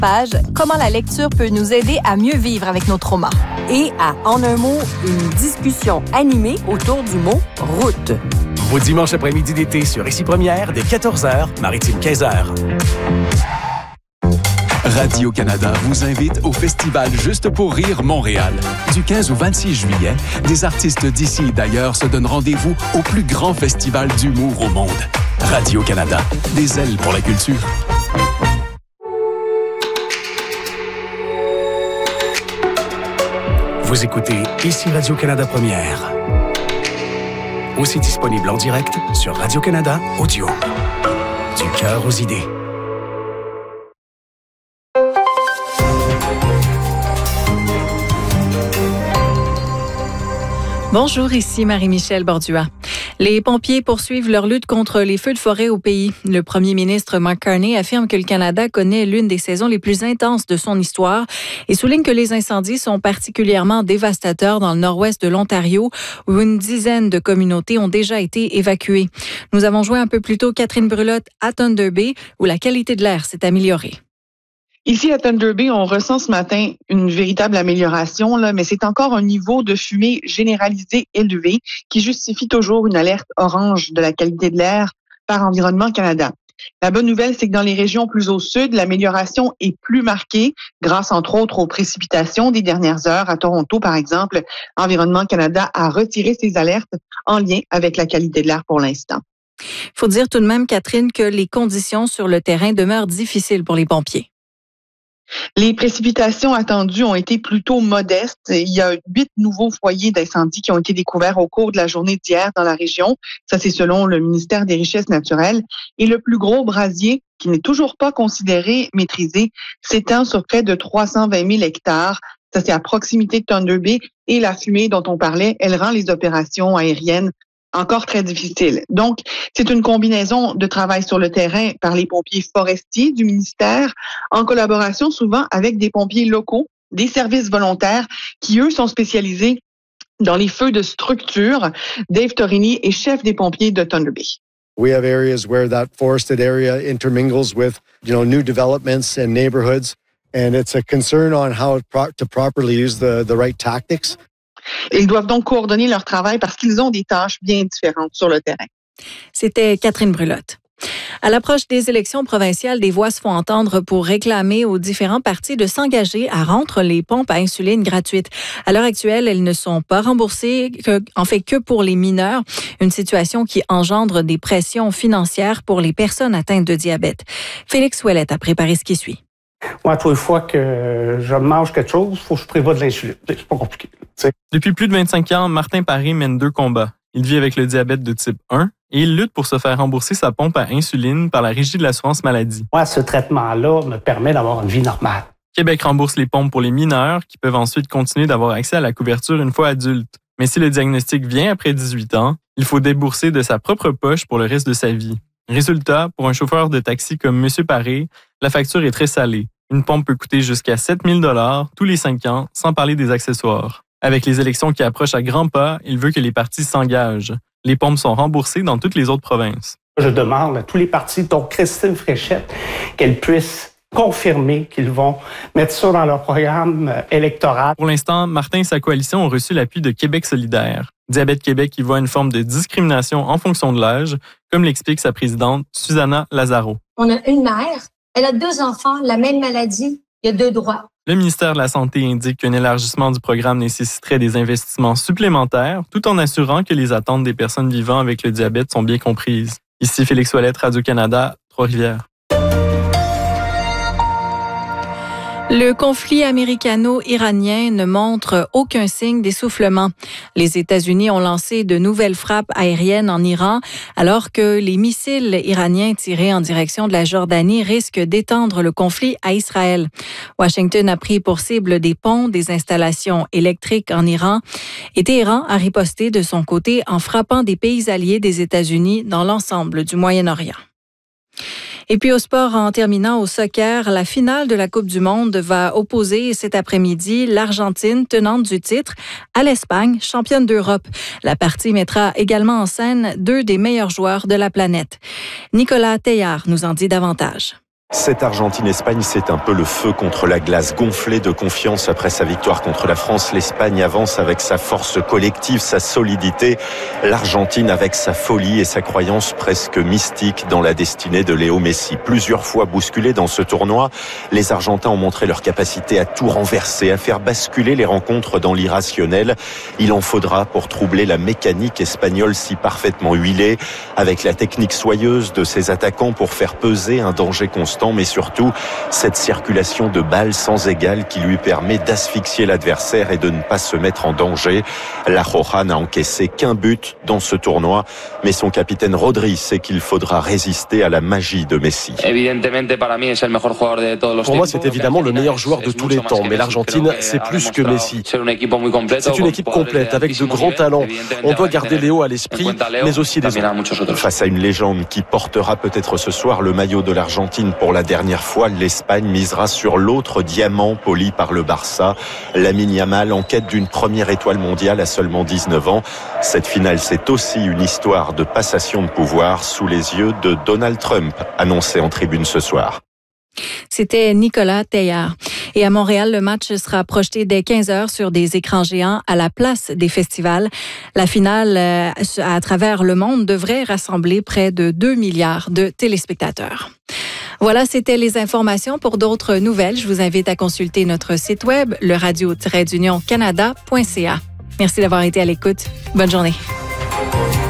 page, comment la lecture peut nous aider à mieux vivre avec nos traumas. Et à En un mot, une discussion animée autour du mot « route ». Vos dimanches après-midi d'été sur Ici Première, dès 14h, Maritime 15h. Radio-Canada vous invite au festival Juste pour rire Montréal. Du 15 au 26 juillet, des artistes d'ici et d'ailleurs se donnent rendez-vous au plus grand festival d'humour au monde. Radio-Canada, des ailes pour la culture. Vous écoutez Ici Radio-Canada Première. Aussi disponible en direct sur Radio-Canada Audio. Du cœur aux idées. Bonjour, ici Marie-Michel Bordua. Les pompiers poursuivent leur lutte contre les feux de forêt au pays. Le premier ministre Mark Carney affirme que le Canada connaît l'une des saisons les plus intenses de son histoire et souligne que les incendies sont particulièrement dévastateurs dans le nord-ouest de l'Ontario, où une dizaine de communautés ont déjà été évacuées. Nous avons joint un peu plus tôt Catherine Brulotte à Thunder Bay, où la qualité de l'air s'est améliorée. Ici, à Thunder Bay, on ressent ce matin une véritable amélioration, mais c'est encore un niveau de fumée généralisé élevé qui justifie toujours une alerte orange de la qualité de l'air par Environnement Canada. La bonne nouvelle, c'est que dans les régions plus au sud, l'amélioration est plus marquée grâce, entre autres, aux précipitations des dernières heures. À Toronto, par exemple, Environnement Canada a retiré ses alertes en lien avec la qualité de l'air pour l'instant. Il faut dire tout de même, Catherine, que les conditions sur le terrain demeurent difficiles pour les pompiers. Les précipitations attendues ont été plutôt modestes. Il y a 8 nouveaux foyers d'incendie qui ont été découverts au cours de la journée d'hier dans la région. Ça, c'est selon le ministère des Richesses naturelles. Et le plus gros brasier, qui n'est toujours pas considéré maîtrisé, s'étend sur près de 320 000 hectares. Ça, c'est à proximité de Thunder Bay. Et la fumée dont on parlait, elle rend les opérations aériennes encore très difficile. Donc, c'est une combinaison de travail sur le terrain par les pompiers forestiers du ministère, en collaboration souvent avec des pompiers locaux, des services volontaires qui, eux, sont spécialisés dans les feux de structure. Dave Torini est chef des pompiers de Thunder Bay. We have areas where that forested area intermingles with, new developments and neighborhoods, and it's a concern on how to properly use the right tactics. Ils doivent donc coordonner leur travail parce qu'ils ont des tâches bien différentes sur le terrain. C'était Catherine Brulotte. À l'approche des élections provinciales, des voix se font entendre pour réclamer aux différents partis de s'engager à rendre les pompes à insuline gratuites. À l'heure actuelle, elles ne sont pas remboursées, que pour les mineurs, une situation qui engendre des pressions financières pour les personnes atteintes de diabète. Félix Ouellette a préparé ce qui suit. Moi, toutes les fois que je mange quelque chose, il faut que je prévoie de l'insuline. C'est pas compliqué. Depuis plus de 25 ans, Martin Paré mène 2 combats. Il vit avec le diabète de type 1 et il lutte pour se faire rembourser sa pompe à insuline par la Régie de l'assurance maladie. Moi, ce traitement-là me permet d'avoir une vie normale. Québec rembourse les pompes pour les mineurs qui peuvent ensuite continuer d'avoir accès à la couverture une fois adultes. Mais si le diagnostic vient après 18 ans, il faut débourser de sa propre poche pour le reste de sa vie. Résultat, pour un chauffeur de taxi comme M. Paré, la facture est très salée. Une pompe peut coûter jusqu'à 7 000 $ tous les 5 ans, sans parler des accessoires. Avec les élections qui approchent à grands pas, il veut que les partis s'engagent. Les pompes sont remboursées dans toutes les autres provinces. Je demande à tous les partis, dont Christine Fréchette, qu'elle puisse confirmer qu'ils vont mettre ça dans leur programme électoral. Pour l'instant, Martin et sa coalition ont reçu l'appui de Québec solidaire. Diabète Québec y voit une forme de discrimination en fonction de l'âge, comme l'explique sa présidente, Susanna Lazaro. On a une mère, elle a 2 enfants, la même maladie, il y a 2 droits. Le ministère de la Santé indique qu'un élargissement du programme nécessiterait des investissements supplémentaires, tout en assurant que les attentes des personnes vivant avec le diabète sont bien comprises. Ici Félix Ouellette, Radio-Canada, Trois-Rivières. Le conflit américano-iranien ne montre aucun signe d'essoufflement. Les États-Unis ont lancé de nouvelles frappes aériennes en Iran, alors que les missiles iraniens tirés en direction de la Jordanie risquent d'étendre le conflit à Israël. Washington a pris pour cible des ponts, des installations électriques en Iran, et Téhéran a riposté de son côté en frappant des pays alliés des États-Unis dans l'ensemble du Moyen-Orient. Et puis au sport, en terminant au soccer, la finale de la Coupe du Monde va opposer cet après-midi l'Argentine, tenante du titre, à l'Espagne, championne d'Europe. La partie mettra également en scène 2 des meilleurs joueurs de la planète. Nicolas Teillard nous en dit davantage. Cette Argentine-Espagne, c'est un peu le feu contre la glace. Gonflée de confiance après sa victoire contre la France, l'Espagne avance avec sa force collective, sa solidité. L'Argentine avec sa folie et sa croyance presque mystique dans la destinée de Léo Messi. Plusieurs fois bousculés dans ce tournoi, les Argentins ont montré leur capacité à tout renverser, à faire basculer les rencontres dans l'irrationnel. Il en faudra pour troubler la mécanique espagnole si parfaitement huilée, avec la technique soyeuse de ses attaquants pour faire peser un danger constant, mais surtout cette circulation de balles sans égale qui lui permet d'asphyxier l'adversaire et de ne pas se mettre en danger. La Roja n'a encaissé qu'un but dans ce tournoi, mais son capitaine Rodri sait qu'il faudra résister à la magie de Messi. Pour moi, c'est évidemment le meilleur joueur de tous les temps, mais l'Argentine, c'est plus que Messi. C'est une équipe complète, avec de grands talents. On doit garder Léo à l'esprit, mais aussi les autres. Face à une légende qui portera peut-être ce soir le maillot de l'Argentine pour la dernière fois, l'Espagne misera sur l'autre diamant poli par le Barça. Lamine Yamal en quête d'une première étoile mondiale à seulement 19 ans. Cette finale, c'est aussi une histoire de passation de pouvoir sous les yeux de Donald Trump, annoncé en tribune ce soir. C'était Nicolas Teillard. Et à Montréal, le match sera projeté dès 15h sur des écrans géants à la place des festivals. La finale à travers le monde devrait rassembler près de 2 milliards de téléspectateurs. Voilà, c'était les informations. Pour d'autres nouvelles, je vous invite à consulter notre site web, leradio-canada.ca. Merci d'avoir été à l'écoute. Bonne journée.